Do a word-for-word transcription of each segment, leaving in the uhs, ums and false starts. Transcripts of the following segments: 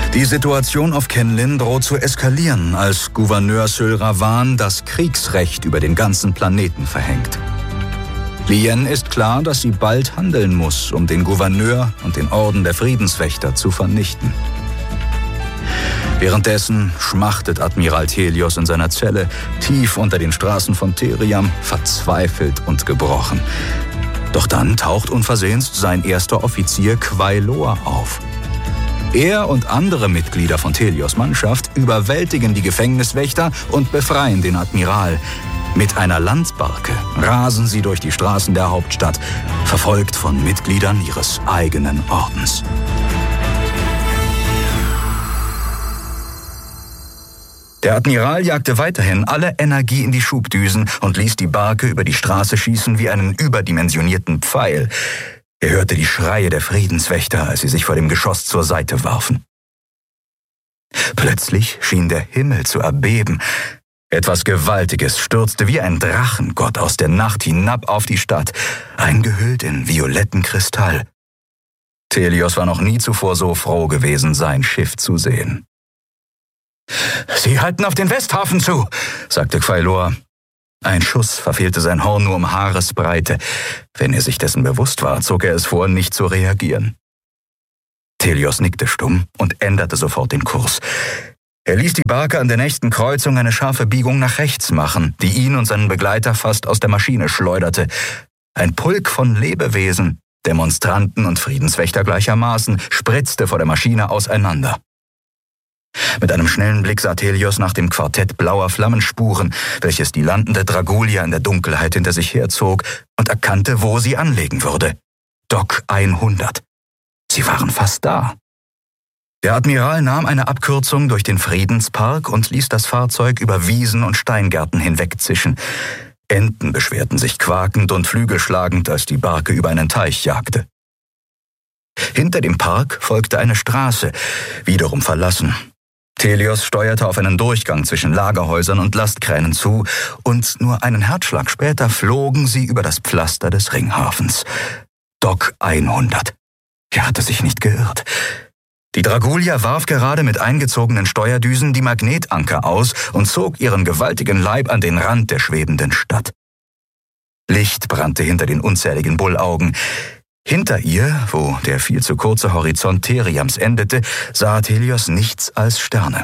Die Situation auf Kenlin droht zu eskalieren, als Gouverneur Syl Ravan das Kriegsrecht über den ganzen Planeten verhängt. Lien ist klar, dass sie bald handeln muss, um den Gouverneur und den Orden der Friedenswächter zu vernichten. Währenddessen schmachtet Admiral Thelios in seiner Zelle, tief unter den Straßen von Theriam, verzweifelt und gebrochen. Doch dann taucht unversehens sein erster Offizier Quailor auf. Er und andere Mitglieder von Thelios Mannschaft überwältigen die Gefängniswächter und befreien den Admiral. Mit einer Landbarke rasen sie durch die Straßen der Hauptstadt, verfolgt von Mitgliedern ihres eigenen Ordens. Der Admiral jagte weiterhin alle Energie in die Schubdüsen und ließ die Barke über die Straße schießen wie einen überdimensionierten Pfeil. Er hörte die Schreie der Friedenswächter, als sie sich vor dem Geschoss zur Seite warfen. Plötzlich schien der Himmel zu erbeben. Etwas Gewaltiges stürzte wie ein Drachengott aus der Nacht hinab auf die Stadt, eingehüllt in violetten Kristall. Thelios war noch nie zuvor so froh gewesen, sein Schiff zu sehen. »Sie halten auf den Westhafen zu«, sagte Quailor. Ein Schuss verfehlte sein Horn nur um Haaresbreite. Wenn er sich dessen bewusst war, zog er es vor, nicht zu reagieren. Thelios nickte stumm und änderte sofort den Kurs. Er ließ die Barke an der nächsten Kreuzung eine scharfe Biegung nach rechts machen, die ihn und seinen Begleiter fast aus der Maschine schleuderte. Ein Pulk von Lebewesen, Demonstranten und Friedenswächter gleichermaßen, spritzte vor der Maschine auseinander. Mit einem schnellen Blick sah Thelios nach dem Quartett blauer Flammenspuren, welches die landende Dragulia in der Dunkelheit hinter sich herzog, und erkannte, wo sie anlegen würde. Dock hundert. Sie waren fast da. Der Admiral nahm eine Abkürzung durch den Friedenspark und ließ das Fahrzeug über Wiesen und Steingärten hinwegzischen. Enten beschwerten sich quakend und flügelschlagend, als die Barke über einen Teich jagte. Hinter dem Park folgte eine Straße, wiederum verlassen. Thelios steuerte auf einen Durchgang zwischen Lagerhäusern und Lastkränen zu, und nur einen Herzschlag später flogen sie über das Pflaster des Ringhafens. Dock hundert. Er hatte sich nicht geirrt. Die Dragulia warf gerade mit eingezogenen Steuerdüsen die Magnetanker aus und zog ihren gewaltigen Leib an den Rand der schwebenden Stadt. Licht brannte hinter den unzähligen Bullaugen. Hinter ihr, wo der viel zu kurze Horizont Theriams endete, sah Thelios nichts als Sterne.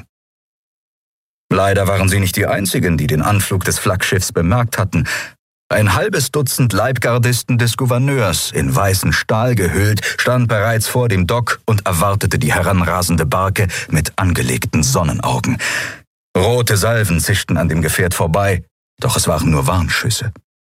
Leider waren sie nicht die einzigen, die den Anflug des Flaggschiffs bemerkt hatten. Ein halbes Dutzend Leibgardisten des Gouverneurs, in weißen Stahl gehüllt, stand bereits vor dem Dock und erwartete die heranrasende Barke mit angelegten Sonnenaugen. Rote Salven zischten an dem Gefährt vorbei, doch es waren nur Warnschüsse.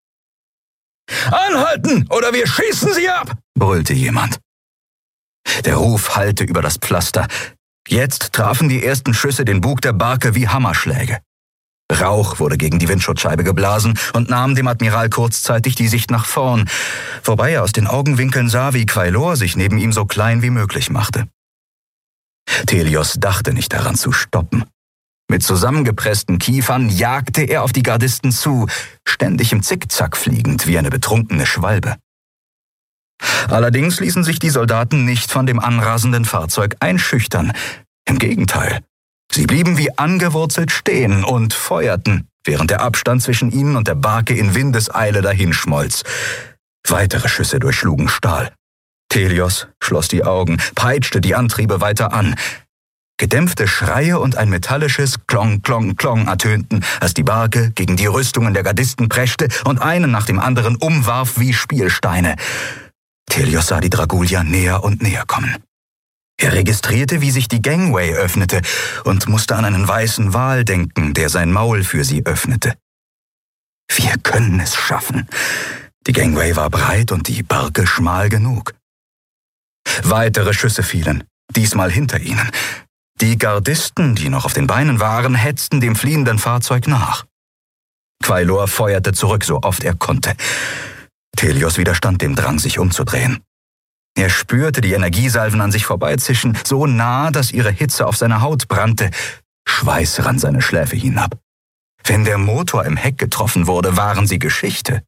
»Anhalten, oder wir schießen sie ab«, brüllte jemand. Der Ruf hallte über das Pflaster. Jetzt trafen die ersten Schüsse den Bug der Barke wie Hammerschläge. Rauch wurde gegen die Windschutzscheibe geblasen und nahm dem Admiral kurzzeitig die Sicht nach vorn, wobei er aus den Augenwinkeln sah, wie Quailor sich neben ihm so klein wie möglich machte. Thelios dachte nicht daran zu stoppen. Mit zusammengepressten Kiefern jagte er auf die Gardisten zu, ständig im Zickzack fliegend wie eine betrunkene Schwalbe. Allerdings ließen sich die Soldaten nicht von dem anrasenden Fahrzeug einschüchtern. Im Gegenteil, sie blieben wie angewurzelt stehen und feuerten, während der Abstand zwischen ihnen und der Barke in Windeseile dahinschmolz. Weitere Schüsse durchschlugen Stahl. Thelios schloss die Augen, peitschte die Antriebe weiter an. Gedämpfte Schreie und ein metallisches Klong, Klong, Klong ertönten, als die Barke gegen die Rüstungen der Gardisten preschte und einen nach dem anderen umwarf wie Spielsteine. Thelios sah die Dragulia näher und näher kommen. Er registrierte, wie sich die Gangway öffnete und musste an einen weißen Wal denken, der sein Maul für sie öffnete. Wir können es schaffen. Die Gangway war breit und die Barke schmal genug. Weitere Schüsse fielen, diesmal hinter ihnen. Die Gardisten, die noch auf den Beinen waren, hetzten dem fliehenden Fahrzeug nach. Quailor feuerte zurück, so oft er konnte. Thelios widerstand dem Drang, sich umzudrehen. Er spürte die Energiesalven an sich vorbeizischen, so nah, dass ihre Hitze auf seiner Haut brannte. Schweiß rann seine Schläfe hinab. Wenn der Motor im Heck getroffen wurde, waren sie Geschichte.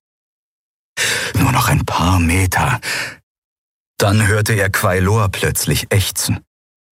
Nur noch ein paar Meter. Dann hörte er Quailor plötzlich ächzen.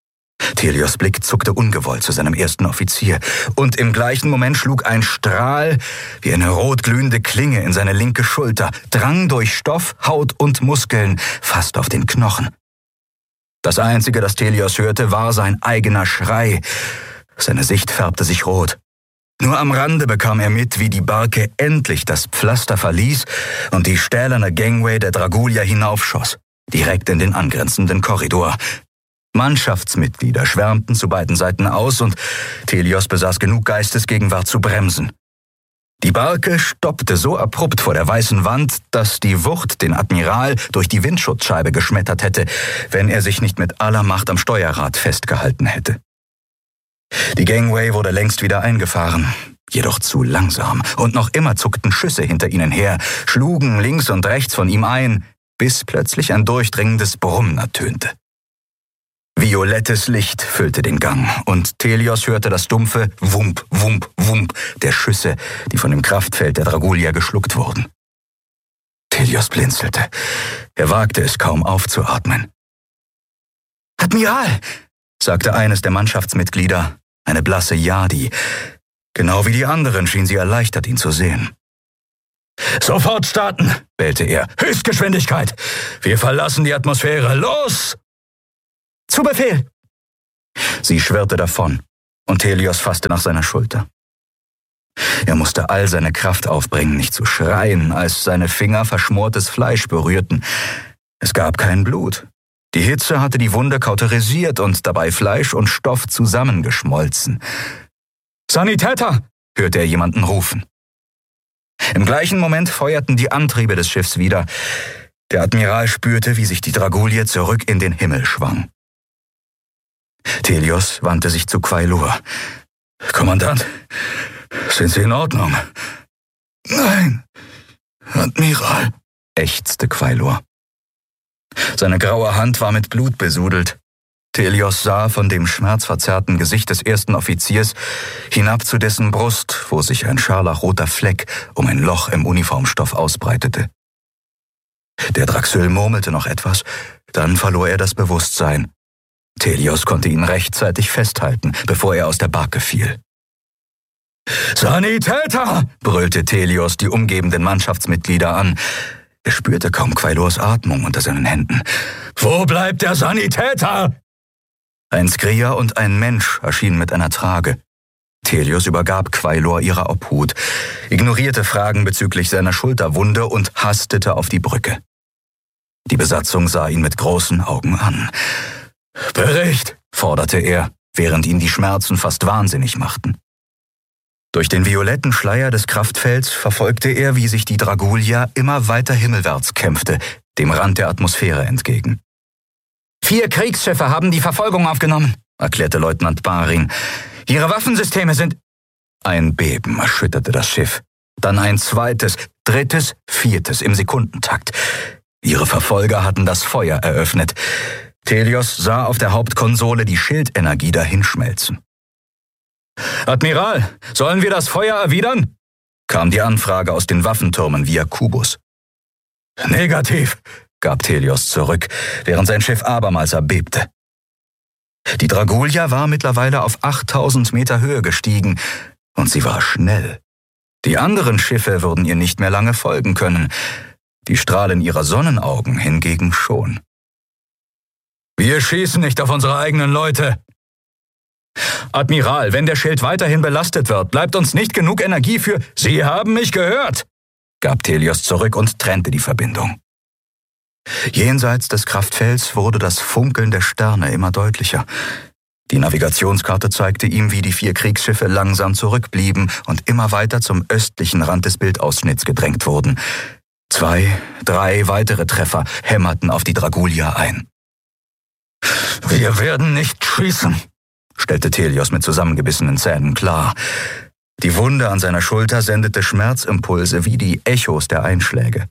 Telios' Blick zuckte ungewollt zu seinem ersten Offizier, und im gleichen Moment schlug ein Strahl wie eine rotglühende Klinge in seine linke Schulter, drang durch Stoff, Haut und Muskeln fast auf den Knochen. Das Einzige, das Telios hörte, war sein eigener Schrei. Seine Sicht färbte sich rot. Nur am Rande bekam er mit, wie die Barke endlich das Pflaster verließ und die stählerne Gangway der Dragulia hinaufschoss, direkt in den angrenzenden Korridor. Mannschaftsmitglieder schwärmten zu beiden Seiten aus und Telios besaß genug Geistesgegenwart zu bremsen. Die Barke stoppte so abrupt vor der weißen Wand, dass die Wucht den Admiral durch die Windschutzscheibe geschmettert hätte, wenn er sich nicht mit aller Macht am Steuerrad festgehalten hätte. Die Gangway wurde längst wieder eingefahren, jedoch zu langsam, und noch immer zuckten Schüsse hinter ihnen her, schlugen links und rechts von ihm ein, bis plötzlich ein durchdringendes Brummen ertönte. Violettes Licht füllte den Gang, und Telios hörte das dumpfe Wump, Wump, Wump der Schüsse, die von dem Kraftfeld der Dragulia geschluckt wurden. Telios blinzelte. Er wagte es kaum aufzuatmen. »Admiral«, sagte eines der Mannschaftsmitglieder, eine blasse Yadi. Genau wie die anderen schien sie erleichtert, ihn zu sehen. »Sofort starten«, bellte er. »Höchstgeschwindigkeit! Wir verlassen die Atmosphäre! Los!« »Zu Befehl!« Sie schwirrte davon, und Telios fasste nach seiner Schulter. Er musste all seine Kraft aufbringen, nicht zu schreien, als seine Finger verschmortes Fleisch berührten. Es gab kein Blut. Die Hitze hatte die Wunde kauterisiert und dabei Fleisch und Stoff zusammengeschmolzen. »Sanitäter!« hörte er jemanden rufen. Im gleichen Moment feuerten die Antriebe des Schiffs wieder. Der Admiral spürte, wie sich die Dragulia zurück in den Himmel schwang. Telios wandte sich zu Quailur. »Kommandant, sind Sie in Ordnung?« »Nein, Admiral«, ächzte Quailur. Seine graue Hand war mit Blut besudelt. Telios sah von dem schmerzverzerrten Gesicht des ersten Offiziers hinab zu dessen Brust, wo sich ein scharlachroter Fleck um ein Loch im Uniformstoff ausbreitete. Der Draxyl murmelte noch etwas, dann verlor er das Bewusstsein. Telios konnte ihn rechtzeitig festhalten, bevor er aus der Barke fiel. »Sanitäter!« brüllte Telios die umgebenden Mannschaftsmitglieder an. Er spürte kaum Quailurs Atmung unter seinen Händen. »Wo bleibt der Sanitäter?« Ein Skria und ein Mensch erschienen mit einer Trage. Telios übergab Quailur ihrer Obhut, ignorierte Fragen bezüglich seiner Schulterwunde und hastete auf die Brücke. Die Besatzung sah ihn mit großen Augen an. »Bericht«, forderte er, während ihn die Schmerzen fast wahnsinnig machten. Durch den violetten Schleier des Kraftfelds verfolgte er, wie sich die Dragulia immer weiter himmelwärts kämpfte, dem Rand der Atmosphäre entgegen. »Vier Kriegsschiffe haben die Verfolgung aufgenommen«, erklärte Leutnant Barin. »Ihre Waffensysteme sind...« Ein Beben erschütterte das Schiff. Dann ein zweites, drittes, viertes im Sekundentakt. Ihre Verfolger hatten das Feuer eröffnet. Telios sah auf der Hauptkonsole die Schildenergie dahinschmelzen. »Admiral, sollen wir das Feuer erwidern?« kam die Anfrage aus den Waffentürmen via Kubus. »Negativ«, gab Telios zurück, während sein Schiff abermals erbebte. Die Dragulia war mittlerweile auf achttausend Meter Höhe gestiegen, und sie war schnell. Die anderen Schiffe würden ihr nicht mehr lange folgen können, die Strahlen ihrer Sonnenaugen hingegen schon. »Wir schießen nicht auf unsere eigenen Leute!« »Admiral, wenn der Schild weiterhin belastet wird, bleibt uns nicht genug Energie für... Sie haben mich gehört!« gab Telios zurück und trennte die Verbindung. Jenseits des Kraftfelds wurde das Funkeln der Sterne immer deutlicher. Die Navigationskarte zeigte ihm, wie die vier Kriegsschiffe langsam zurückblieben und immer weiter zum östlichen Rand des Bildausschnitts gedrängt wurden. Zwei, drei weitere Treffer hämmerten auf die Dragulia ein. »Wir werden nicht schießen«, stellte Telios mit zusammengebissenen Zähnen klar. Die Wunde an seiner Schulter sendete Schmerzimpulse wie die Echos der Einschläge.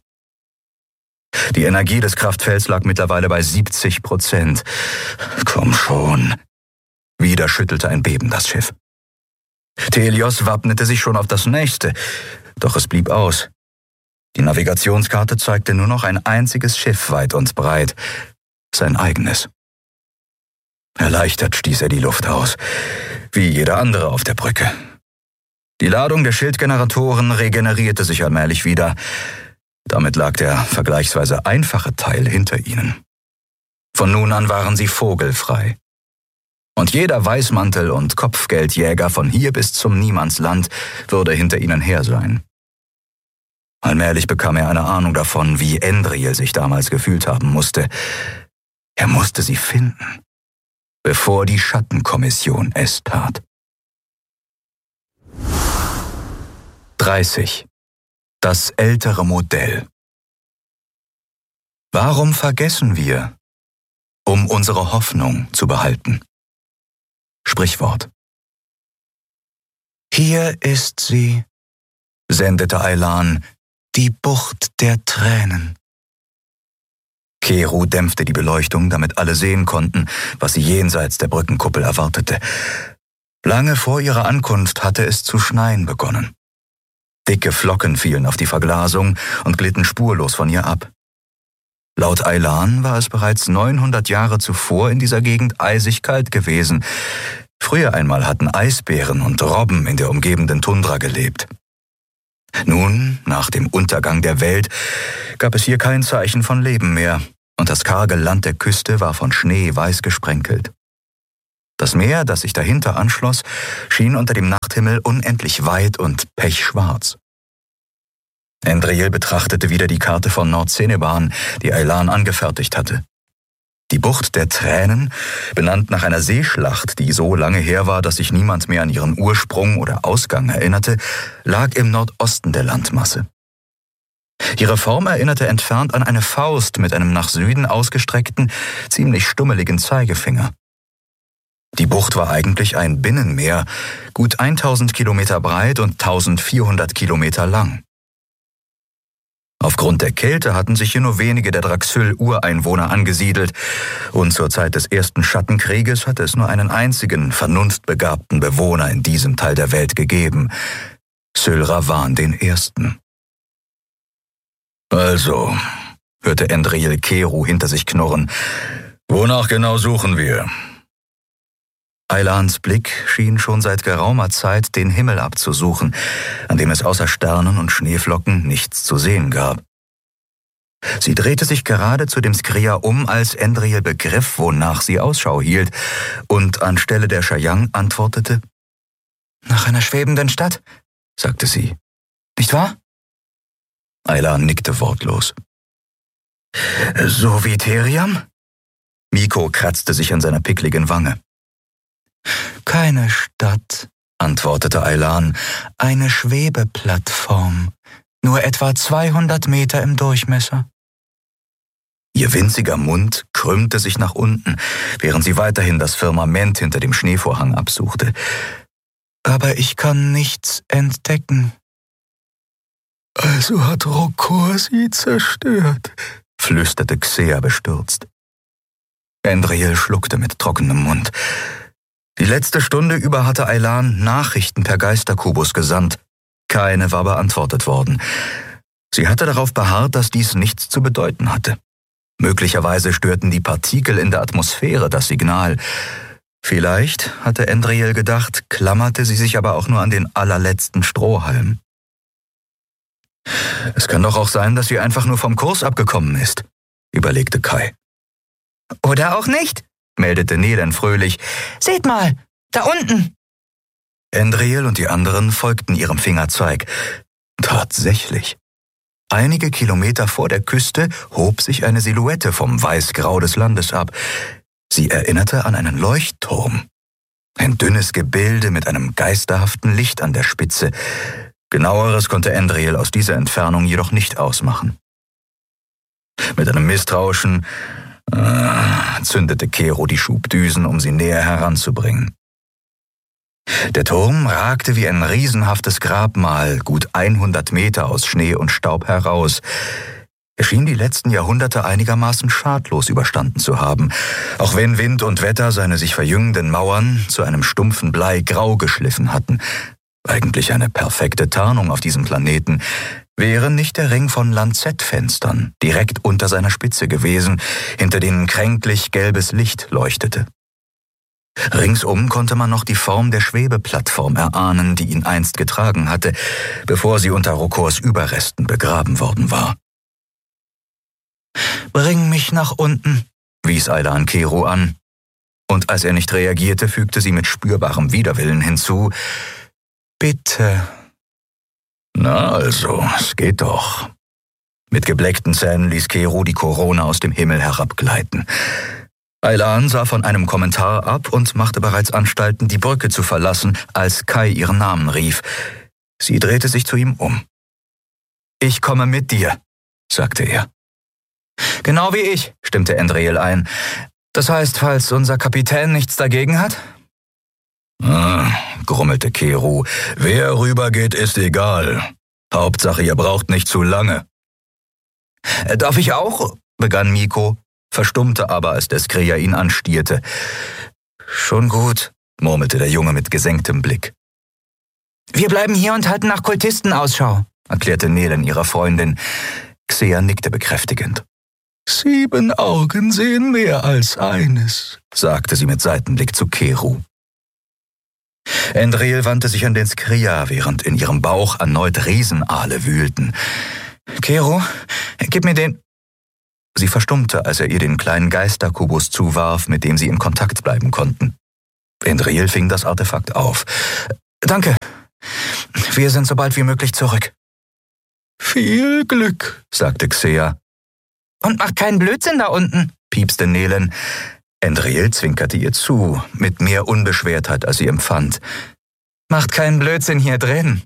Die Energie des Kraftfelds lag mittlerweile bei siebzig Prozent. »Komm schon!« Wieder schüttelte ein Beben das Schiff. Telios wappnete sich schon auf das nächste, doch es blieb aus. Die Navigationskarte zeigte nur noch ein einziges Schiff weit und breit, sein eigenes. Erleichtert stieß er die Luft aus, wie jeder andere auf der Brücke. Die Ladung der Schildgeneratoren regenerierte sich allmählich wieder. Damit lag der vergleichsweise einfache Teil hinter ihnen. Von nun an waren sie vogelfrei. Und jeder Weißmantel- und Kopfgeldjäger von hier bis zum Niemandsland würde hinter ihnen her sein. Allmählich bekam er eine Ahnung davon, wie Endriel sich damals gefühlt haben musste. Er musste sie finden, bevor die Schattenkommission es tat. dreißig. Das ältere Modell. Warum vergessen wir, um unsere Hoffnung zu behalten? Sprichwort. Hier ist sie, sendete Aylan, die Bucht der Tränen. Keru dämpfte die Beleuchtung, damit alle sehen konnten, was sie jenseits der Brückenkuppel erwartete. Lange vor ihrer Ankunft hatte es zu schneien begonnen. Dicke Flocken fielen auf die Verglasung und glitten spurlos von ihr ab. Laut Aylan war es bereits neunhundert Jahre zuvor in dieser Gegend eisig kalt gewesen. Früher einmal hatten Eisbären und Robben in der umgebenden Tundra gelebt. Nun, nach dem Untergang der Welt, gab es hier kein Zeichen von Leben mehr, und das karge Land der Küste war von Schnee weiß gesprenkelt. Das Meer, das sich dahinter anschloss, schien unter dem Nachthimmel unendlich weit und pechschwarz. Endriel betrachtete wieder die Karte von Nordceneban, die Aylan angefertigt hatte. Die Bucht der Tränen, benannt nach einer Seeschlacht, die so lange her war, dass sich niemand mehr an ihren Ursprung oder Ausgang erinnerte, lag im Nordosten der Landmasse. Ihre Form erinnerte entfernt an eine Faust mit einem nach Süden ausgestreckten, ziemlich stummeligen Zeigefinger. Die Bucht war eigentlich ein Binnenmeer, gut tausend Kilometer breit und eintausendvierhundert Kilometer lang. Aufgrund der Kälte hatten sich hier nur wenige der Draxyl-Ureinwohner angesiedelt, und zur Zeit des ersten Schattenkrieges hatte es nur einen einzigen vernunftbegabten Bewohner in diesem Teil der Welt gegeben, Syl Ravan den Ersten. Also, hörte Endriel Keru hinter sich knurren, wonach genau suchen wir? Aylans Blick schien schon seit geraumer Zeit den Himmel abzusuchen, an dem es außer Sternen und Schneeflocken nichts zu sehen gab. Sie drehte sich gerade zu dem Skria um, als Endriel begriff, wonach sie Ausschau hielt, und anstelle der Chayang antwortete: »Nach einer schwebenden Stadt«, sagte sie. »Nicht wahr?« Aylan nickte wortlos. »So wie Theriam?« Miko kratzte sich an seiner pickligen Wange. »Keine Stadt«, antwortete Aylan, »eine Schwebeplattform, nur etwa zweihundert Meter im Durchmesser.« Ihr winziger Mund krümmte sich nach unten, während sie weiterhin das Firmament hinter dem Schneevorhang absuchte. »Aber ich kann nichts entdecken.« »Also hat Rokor sie zerstört«, flüsterte Xea bestürzt. Endriel schluckte mit trockenem Mund. Die letzte Stunde über hatte Aylan Nachrichten per Geisterkubus gesandt. Keine war beantwortet worden. Sie hatte darauf beharrt, dass dies nichts zu bedeuten hatte. Möglicherweise störten die Partikel in der Atmosphäre das Signal. Vielleicht, hatte Endriel gedacht, klammerte sie sich aber auch nur an den allerletzten Strohhalm. Es kann doch auch sein, dass sie einfach nur vom Kurs abgekommen ist, überlegte Kai. Oder auch nicht, meldete Nelen fröhlich. Seht mal, da unten! Endriel und die anderen folgten ihrem Fingerzeig. Tatsächlich. Einige Kilometer vor der Küste hob sich eine Silhouette vom Weißgrau des Landes ab. Sie erinnerte an einen Leuchtturm. Ein dünnes Gebilde mit einem geisterhaften Licht an der Spitze. Genaueres konnte Endriel aus dieser Entfernung jedoch nicht ausmachen. Mit einem misstrauischen äh, zündete Keru die Schubdüsen, um sie näher heranzubringen. Der Turm ragte wie ein riesenhaftes Grabmal gut hundert Meter aus Schnee und Staub heraus. Er schien die letzten Jahrhunderte einigermaßen schadlos überstanden zu haben, auch wenn Wind und Wetter seine sich verjüngenden Mauern zu einem stumpfen Bleigrau geschliffen hatten. Eigentlich eine perfekte Tarnung auf diesem Planeten, wäre nicht der Ring von Lanzettfenstern direkt unter seiner Spitze gewesen, hinter denen kränklich gelbes Licht leuchtete. Ringsum konnte man noch die Form der Schwebeplattform erahnen, die ihn einst getragen hatte, bevor sie unter Rokors Überresten begraben worden war. »Bring mich nach unten«, wies Aylan Kero an. Und als er nicht reagierte, fügte sie mit spürbarem Widerwillen hinzu, »Bitte.« »Na also, es geht doch.« Mit gebleckten Zähnen ließ Kero die Corona aus dem Himmel herabgleiten. Aylan sah von einem Kommentar ab und machte bereits Anstalten, die Brücke zu verlassen, als Kai ihren Namen rief. Sie drehte sich zu ihm um. »Ich komme mit dir«, sagte er. »Genau wie ich«, stimmte Endreel ein. »Das heißt, falls unser Kapitän nichts dagegen hat?« Ah, grummelte Kero, wer rübergeht, ist egal. Hauptsache, ihr braucht nicht zu lange. »Darf ich auch?«, begann Miko, verstummte aber, als der Skria ihn anstierte. »Schon gut«, murmelte der Junge mit gesenktem Blick. »Wir bleiben hier und halten nach Kultisten Ausschau«, erklärte Nelen ihrer Freundin. Xea nickte bekräftigend. »Sieben Augen sehen mehr als eines«, sagte sie mit Seitenblick zu Kero. Endreel wandte sich an den Skria, während in ihrem Bauch erneut Riesenaale wühlten. »Kero, gib mir den...« Sie verstummte, als er ihr den kleinen Geisterkubus zuwarf, mit dem sie in Kontakt bleiben konnten. Endreel fing das Artefakt auf. »Danke. Wir sind so bald wie möglich zurück.« »Viel Glück«, sagte Xea. »Und macht keinen Blödsinn da unten«, piepste Nelen. Endreel zwinkerte ihr zu, mit mehr Unbeschwertheit, als sie empfand. »Macht keinen Blödsinn hier drin.«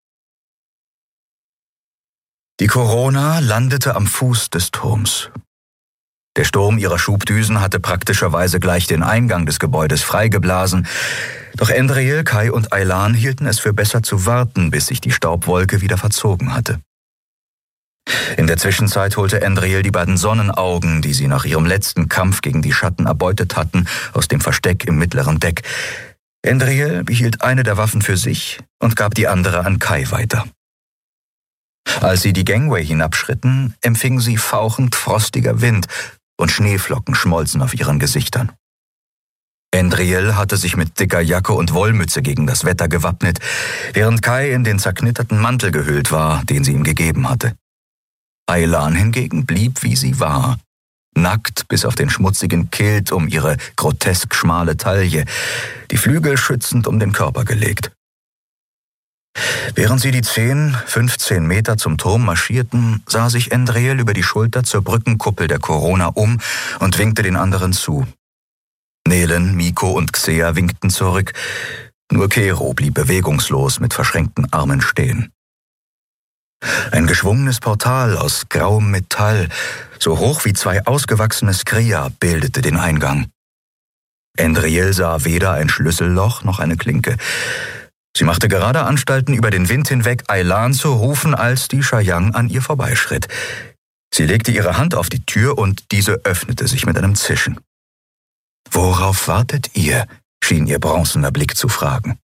Die Corona landete am Fuß des Turms. Der Sturm ihrer Schubdüsen hatte praktischerweise gleich den Eingang des Gebäudes freigeblasen, doch Endreel, Kai und Aylan hielten es für besser zu warten, bis sich die Staubwolke wieder verzogen hatte. In der Zwischenzeit holte Endreel die beiden Sonnenaugen, die sie nach ihrem letzten Kampf gegen die Schatten erbeutet hatten, aus dem Versteck im mittleren Deck. Endreel behielt eine der Waffen für sich und gab die andere an Kai weiter. Als sie die Gangway hinabschritten, empfing sie fauchend frostiger Wind und Schneeflocken schmolzen auf ihren Gesichtern. Endreel hatte sich mit dicker Jacke und Wollmütze gegen das Wetter gewappnet, während Kai in den zerknitterten Mantel gehüllt war, den sie ihm gegeben hatte. Aylan hingegen blieb, wie sie war, nackt bis auf den schmutzigen Kilt um ihre grotesk schmale Taille, die Flügel schützend um den Körper gelegt. Während sie die zehn, fünfzehn Meter zum Turm marschierten, sah sich Endreel über die Schulter zur Brückenkuppel der Corona um und winkte den anderen zu. Nelen, Miko und Xea winkten zurück, nur Kero blieb bewegungslos mit verschränkten Armen stehen. Ein geschwungenes Portal aus grauem Metall, so hoch wie zwei ausgewachsene Skria, bildete den Eingang. Endreel sah weder ein Schlüsselloch noch eine Klinke. Sie machte gerade Anstalten, über den Wind hinweg Aylan zu rufen, als die Shayang an ihr vorbeischritt. Sie legte ihre Hand auf die Tür und diese öffnete sich mit einem Zischen. »Worauf wartet ihr?« schien ihr bronzener Blick zu fragen.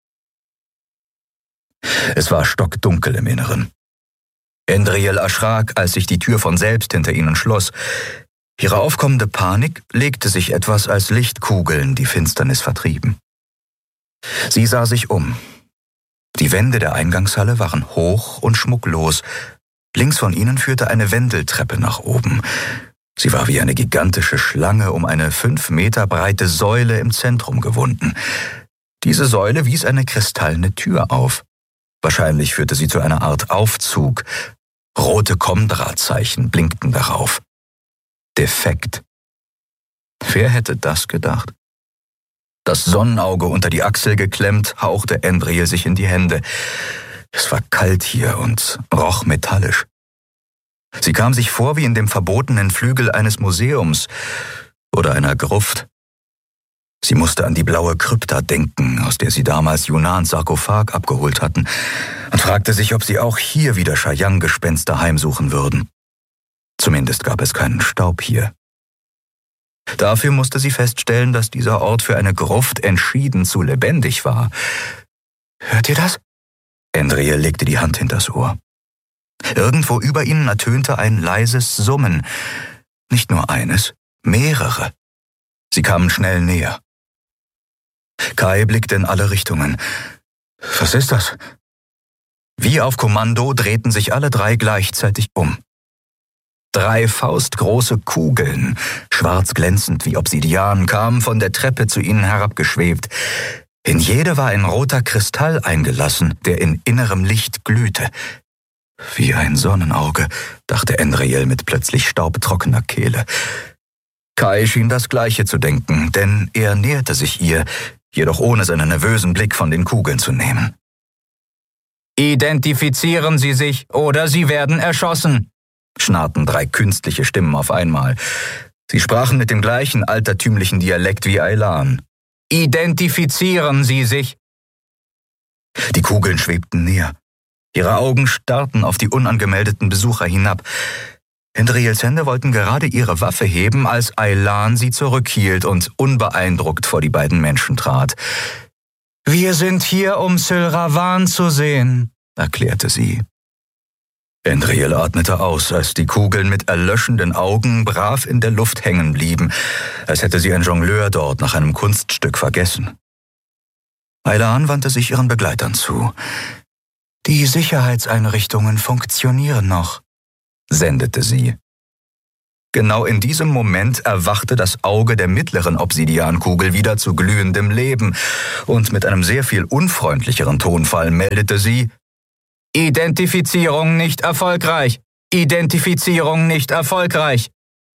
Es war stockdunkel im Inneren. Endreel erschrak, als sich die Tür von selbst hinter ihnen schloss. Ihre aufkommende Panik legte sich etwas, als Lichtkugeln die Finsternis vertrieben. Sie sah sich um. Die Wände der Eingangshalle waren hoch und schmucklos. Links von ihnen führte eine Wendeltreppe nach oben. Sie war wie eine gigantische Schlange um eine fünf Meter breite Säule im Zentrum gewunden. Diese Säule wies eine kristallene Tür auf. Wahrscheinlich führte sie zu einer Art Aufzug. Rote Kommdrahtzeichen blinkten darauf. Defekt. Wer hätte das gedacht? Das Sonnenauge unter die Achsel geklemmt, hauchte Endreel sich in die Hände. Es war kalt hier und roch metallisch. Sie kam sich vor wie in dem verbotenen Flügel eines Museums oder einer Gruft. Sie musste an die blaue Krypta denken, aus der sie damals Yunans Sarkophag abgeholt hatten, und fragte sich, ob sie auch hier wieder Shayang-Gespenster heimsuchen würden. Zumindest gab es keinen Staub hier. Dafür musste sie feststellen, dass dieser Ort für eine Gruft entschieden zu lebendig war. »Hört ihr das?« Endreel legte die Hand hinters Ohr. Irgendwo über ihnen ertönte ein leises Summen. Nicht nur eines, mehrere. Sie kamen schnell näher. Kai blickte in alle Richtungen. »Was ist das?« Wie auf Kommando drehten sich alle drei gleichzeitig um. Drei faustgroße Kugeln, schwarz glänzend wie Obsidian, kamen von der Treppe zu ihnen herabgeschwebt. In jede war ein roter Kristall eingelassen, der in innerem Licht glühte. »Wie ein Sonnenauge«, dachte Endriel mit plötzlich staubtrockener Kehle. Kai schien das Gleiche zu denken, denn er näherte sich ihr, jedoch ohne seinen nervösen Blick von den Kugeln zu nehmen. »Identifizieren Sie sich, oder Sie werden erschossen«, schnarrten drei künstliche Stimmen auf einmal. Sie sprachen mit dem gleichen altertümlichen Dialekt wie Aylan. »Identifizieren Sie sich!« Die Kugeln schwebten näher. Ihre Augen starrten auf die unangemeldeten Besucher hinab. Endriels Hände wollten gerade ihre Waffe heben, als Aylan sie zurückhielt und unbeeindruckt vor die beiden Menschen trat. »Wir sind hier, um Syl Ravan zu sehen«, erklärte sie. Endriel atmete aus, als die Kugeln mit erlöschenden Augen brav in der Luft hängen blieben, als hätte sie ein Jongleur dort nach einem Kunststück vergessen. Aylan wandte sich ihren Begleitern zu. »Die Sicherheitseinrichtungen funktionieren noch«, sendete sie. Genau in diesem Moment erwachte das Auge der mittleren Obsidiankugel wieder zu glühendem Leben, und mit einem sehr viel unfreundlicheren Tonfall meldete sie: »Identifizierung nicht erfolgreich! Identifizierung nicht erfolgreich!«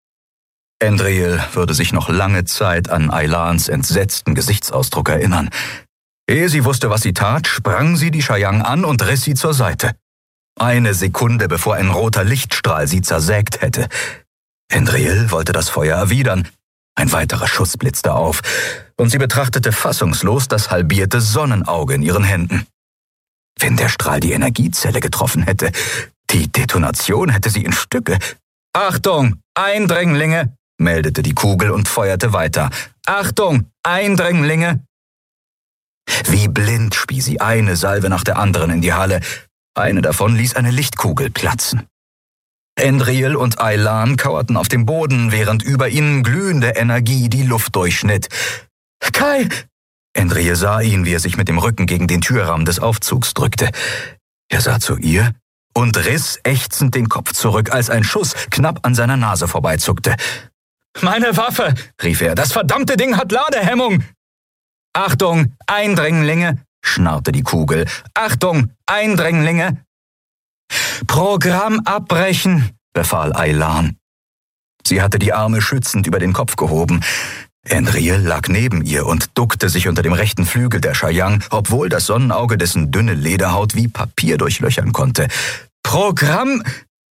Endriel würde sich noch lange Zeit an Aylans entsetzten Gesichtsausdruck erinnern. Ehe sie wusste, was sie tat, sprang sie die Chayang an und riss sie zur Seite. Eine Sekunde, bevor ein roter Lichtstrahl sie zersägt hätte. Endriel wollte das Feuer erwidern. Ein weiterer Schuss blitzte auf, und sie betrachtete fassungslos das halbierte Sonnenauge in ihren Händen. Wenn der Strahl die Energiezelle getroffen hätte, die Detonation hätte sie in Stücke. »Achtung, Eindringlinge«, meldete die Kugel und feuerte weiter. »Achtung, Eindringlinge!« Wie blind spie sie eine Salve nach der anderen in die Halle. Eine davon ließ eine Lichtkugel platzen. Endriel und Aylan kauerten auf dem Boden, während über ihnen glühende Energie die Luft durchschnitt. »Kai!« Endriel sah ihn, wie er sich mit dem Rücken gegen den Türrahmen des Aufzugs drückte. Er sah zu ihr und riss ächzend den Kopf zurück, als ein Schuss knapp an seiner Nase vorbeizuckte. »Meine Waffe«, rief er, »das verdammte Ding hat Ladehemmung!« »Achtung, Eindringlinge«, schnarrte die Kugel. »Achtung, Eindringlinge!« »Programm abbrechen«, befahl Aylan. Sie hatte die Arme schützend über den Kopf gehoben. Endriel lag neben ihr und duckte sich unter dem rechten Flügel der Chayang, obwohl das Sonnenauge dessen dünne Lederhaut wie Papier durchlöchern konnte. »Programm...«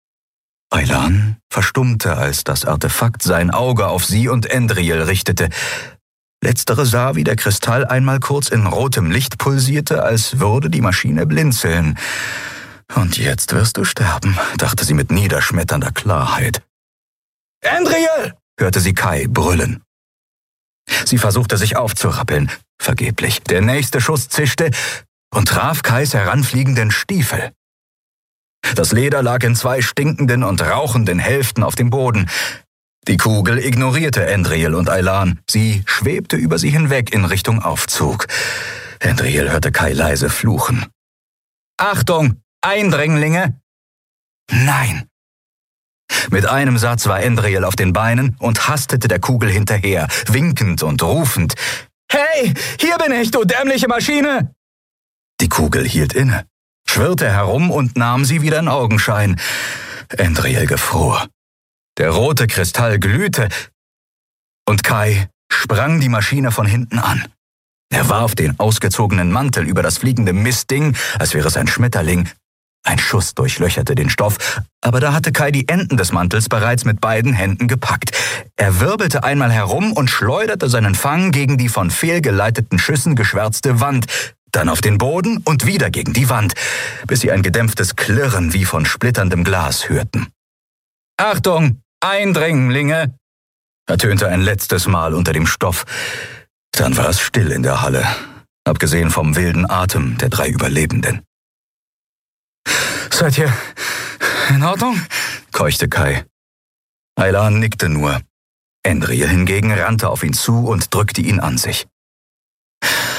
Aylan verstummte, als das Artefakt sein Auge auf sie und Endriel richtete. Letztere sah, wie der Kristall einmal kurz in rotem Licht pulsierte, als würde die Maschine blinzeln. »Und jetzt wirst du sterben«, dachte sie mit niederschmetternder Klarheit. »Endriel!« hörte sie Kai brüllen. Sie versuchte sich aufzurappeln, vergeblich. Der nächste Schuss zischte und traf Kais heranfliegenden Stiefel. Das Leder lag in zwei stinkenden und rauchenden Hälften auf dem Boden. Die Kugel ignorierte Endriel und Aylan. Sie schwebte über sie hinweg in Richtung Aufzug. Endriel hörte Kai leise fluchen. »Achtung, Eindringlinge!« »Nein!« Mit einem Satz war Endriel auf den Beinen und hastete der Kugel hinterher, winkend und rufend. »Hey, hier bin ich, du dämliche Maschine!« Die Kugel hielt inne, schwirrte herum und nahm sie wieder in Augenschein. Endriel gefror. Der rote Kristall glühte, und Kai sprang die Maschine von hinten an. Er warf den ausgezogenen Mantel über das fliegende Mistding, als wäre es ein Schmetterling. Ein Schuss durchlöcherte den Stoff, aber da hatte Kai die Enden des Mantels bereits mit beiden Händen gepackt. Er wirbelte einmal herum und schleuderte seinen Fang gegen die von fehlgeleiteten Schüssen geschwärzte Wand, dann auf den Boden und wieder gegen die Wand, bis sie ein gedämpftes Klirren wie von splitterndem Glas hörten. »Achtung, Eindringlinge!« ertönte ein letztes Mal unter dem Stoff. Dann war es still in der Halle, abgesehen vom wilden Atem der drei Überlebenden. »Seid ihr in Ordnung?« keuchte Kai. Aylan nickte nur. Endriel hingegen rannte auf ihn zu und drückte ihn an sich.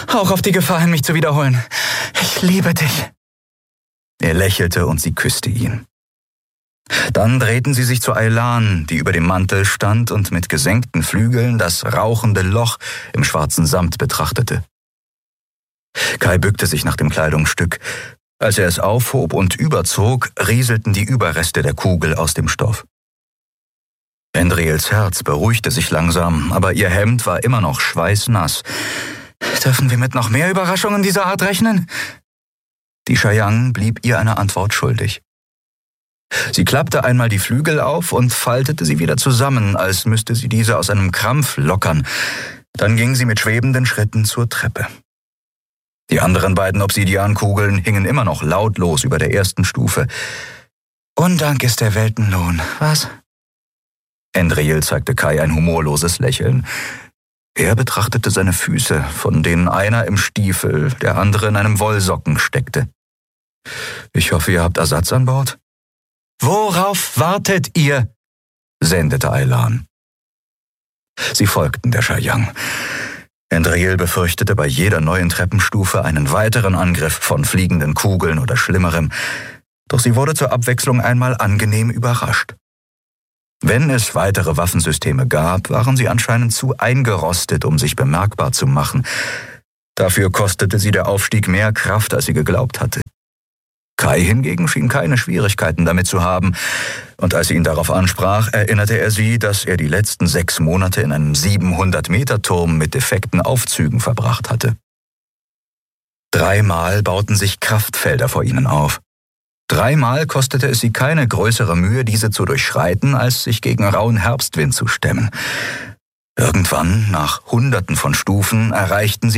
auch auf die Gefahr hin, mich zu wiederholen. Ich liebe dich. Er lächelte und sie küsste ihn. Dann drehten sie sich zu Aylan, die über dem Mantel stand und mit gesenkten Flügeln das rauchende Loch im schwarzen Samt betrachtete. Kai bückte sich nach dem Kleidungsstück. Als er es aufhob und überzog, rieselten die Überreste der Kugel aus dem Stoff. Endriels Herz beruhigte sich langsam, aber ihr Hemd war immer noch schweißnass. Dürfen wir mit noch mehr Überraschungen dieser Art rechnen? Die Chayang blieb ihr eine Antwort schuldig. Sie klappte einmal die Flügel auf und faltete sie wieder zusammen, als müsste sie diese aus einem Krampf lockern. Dann ging sie mit schwebenden Schritten zur Treppe. Die anderen beiden Obsidiankugeln hingen immer noch lautlos über der ersten Stufe. Undank ist der Weltenlohn, was? Endriel zeigte Kai ein humorloses Lächeln. Er betrachtete seine Füße, von denen einer im Stiefel, der andere in einem Wollsocken steckte. »Ich hoffe, ihr habt Ersatz an Bord?« »Worauf wartet ihr?« sendete Aylan. Sie folgten der Chayang. Endriel befürchtete bei jeder neuen Treppenstufe einen weiteren Angriff von fliegenden Kugeln oder Schlimmerem, doch sie wurde zur Abwechslung einmal angenehm überrascht. Wenn es weitere Waffensysteme gab, waren sie anscheinend zu eingerostet, um sich bemerkbar zu machen. Dafür kostete sie der Aufstieg mehr Kraft, als sie geglaubt hatte. Kai hingegen schien keine Schwierigkeiten damit zu haben, und als sie ihn darauf ansprach, erinnerte er sie, dass er die letzten sechs Monate in einem siebenhundert-Meter-Turm mit defekten Aufzügen verbracht hatte. Dreimal bauten sich Kraftfelder vor ihnen auf. Dreimal kostete es sie keine größere Mühe, diese zu durchschreiten, als sich gegen rauen Herbstwind zu stemmen. Irgendwann, nach Hunderten von Stufen, erreichten sie